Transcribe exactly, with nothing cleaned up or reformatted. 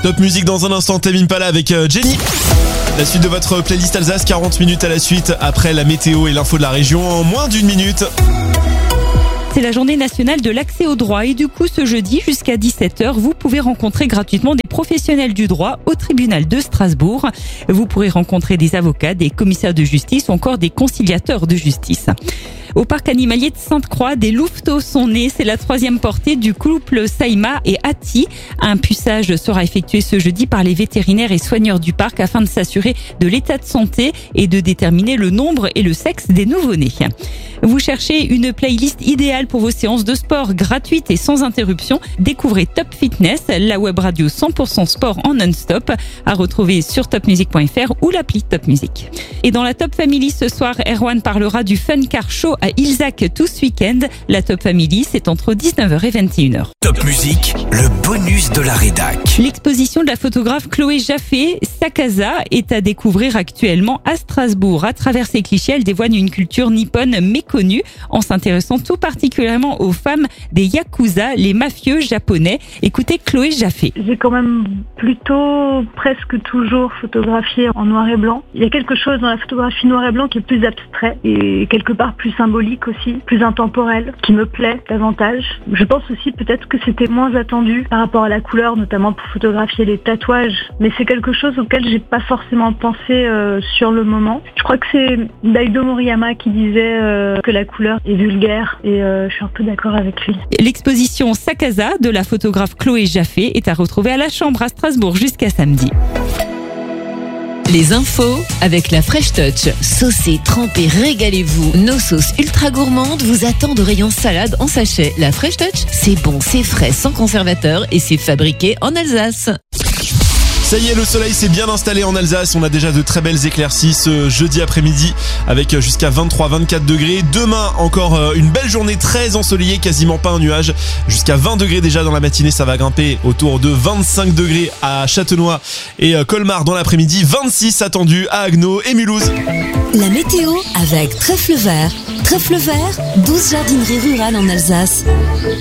Top musique dans un instant, Tame Impala avec euh, Jenny. La suite de votre playlist Alsace, quarante minutes à la suite après la météo et l'info de la région en moins d'une minute. C'est la journée nationale de l'accès au droit et du coup ce jeudi jusqu'à dix-sept heures, vous pouvez rencontrer gratuitement des professionnels du droit au tribunal de Strasbourg. Vous pourrez rencontrer des avocats, des commissaires de justice ou encore des conciliateurs de justice. Au parc animalier de Sainte-Croix, des louveteaux sont nés. C'est la troisième portée du couple Saïma et Hati. Un puçage sera effectué ce jeudi par les vétérinaires et soigneurs du parc afin de s'assurer de l'état de santé et de déterminer le nombre et le sexe des nouveau-nés. Vous cherchez une playlist idéale pour vos séances de sport gratuites et sans interruption? Découvrez Top Fitness, la web radio cent pour cent sport en non-stop, à retrouver sur top music point f r ou l'appli Top Music. Et dans la Top Family ce soir, Erwan parlera du Fun Car Show à Ilzac tout ce week-end. La Top Family, c'est entre dix-neuf heures et vingt et une heures. Top Music, le bonus de la rédac. L'exposition de la photographe Chloé Jaffé, Sa Casa, est à découvrir actuellement à Strasbourg. À travers ses clichés, elle dévoile une culture nippone méconnue en s'intéressant tout particulièrement aux femmes des Yakuza, les mafieux japonais. Écoutez Chloé Jaffé. J'ai quand même plutôt presque toujours photographié en noir et blanc. Il y a quelque chose dans la photographie noir et blanc qui est plus abstrait et quelque part plus symbolique aussi, plus intemporel, qui me plaît davantage. Je pense aussi peut-être que c'était moins attendu par rapport à la couleur, notamment pour photographier les tatouages, mais c'est quelque chose auquel j'ai pas forcément pensé euh, sur le moment. Je crois que c'est Daido Moriyama qui disait euh, que la couleur est vulgaire et euh, je suis un peu d'accord avec lui. L'exposition Sa Casa de la photographe Chloé Jaffé est à retrouver à la Chambre à Strasbourg jusqu'à samedi. Les infos avec la Fresh Touch. Saucez, trempez, régalez-vous. Nos sauces ultra gourmandes vous attendent au rayon salade en sachet. La Fresh Touch, c'est bon, c'est frais, sans conservateur et c'est fabriqué en Alsace. Ça y est, le soleil s'est bien installé en Alsace. On a déjà de très belles éclaircies ce jeudi après-midi avec jusqu'à vingt-trois à vingt-quatre degrés. Demain, encore une belle journée très ensoleillée, quasiment pas un nuage. Jusqu'à vingt degrés déjà dans la matinée, ça va grimper autour de vingt-cinq degrés à Châtenois et Colmar dans l'après-midi. vingt-six attendus à Haguenau et Mulhouse. La météo avec Trèfle Vert. Trèfle Vert, douze jardineries rurales en Alsace.